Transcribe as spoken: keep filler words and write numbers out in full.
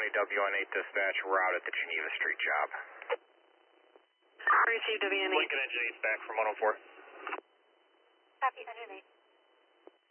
W N eight dispatch, we're out at the Geneva Street job. Received W N eight. Lincoln Engine eight back from one oh four. Copy, Engine eight.